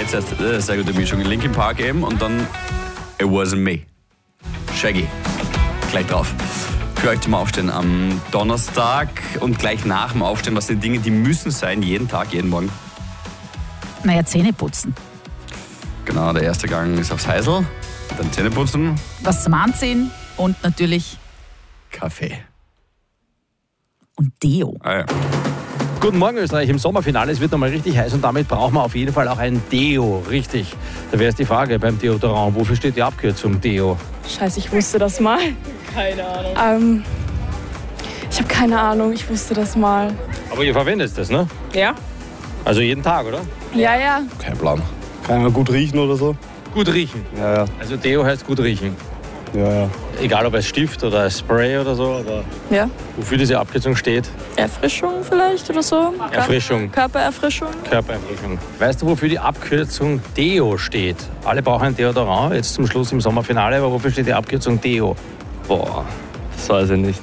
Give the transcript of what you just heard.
zuerst sehr gute Mischung. Linkin Park eben und dann It Wasn't Me. Shaggy. Gleich drauf. Für euch zum Aufstehen am Donnerstag und gleich nach dem Aufstehen. Was sind Dinge, die müssen sein, jeden Tag, jeden Morgen? Naja, Zähne putzen. Genau, der erste Gang ist aufs Heisel. Dann Zähne putzen. Was zum Anziehen und natürlich Kaffee. und Deo. Ah ja. Guten Morgen Österreich, im Sommerfinale, es wird nochmal richtig heiß und damit brauchen wir auf jeden Fall auch ein Deo, richtig. Da wäre jetzt die Frage beim Deodorant, wofür steht die Abkürzung Deo? Scheiße, ich wusste das mal. Keine Ahnung. Ich habe keine Ahnung, ich wusste das mal. Aber ihr verwendet das, ne? Ja? Also jeden Tag, oder? Ja. Kein Plan. Kann man gut riechen oder so? Gut riechen. Ja. Also Deo heißt gut riechen. Ja. Egal ob als Stift oder als Spray oder so, aber Ja. wofür diese Abkürzung steht? Erfrischung vielleicht oder so? Erfrischung. Körpererfrischung? Körpererfrischung. Weißt du, wofür die Abkürzung Deo steht? Alle brauchen ein Deodorant, jetzt zum Schluss im Sommerfinale, aber wofür steht die Abkürzung Deo? Boah, das weiß ich nicht.